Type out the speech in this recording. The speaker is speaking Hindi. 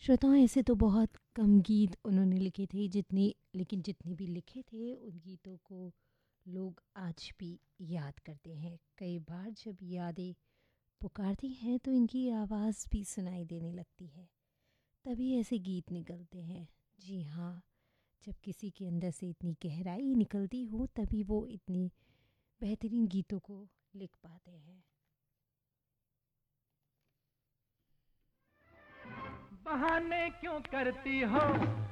श्रोताओं, ऐसे तो बहुत कम गीत उन्होंने लिखे थे लेकिन जितने भी लिखे थे उन गीतों को लोग आज भी याद करते हैं। कई बार जब यादें पुकारती हैं तो इनकी आवाज़ भी सुनाई देने लगती है। तभी ऐसे गीत निकलते हैं। जी हाँ, जब किसी के अंदर से इतनी गहराई निकलती हो तभी वो इतनी बेहतरीन गीतों को लिख पाते हैं। बहाने क्यों करती हो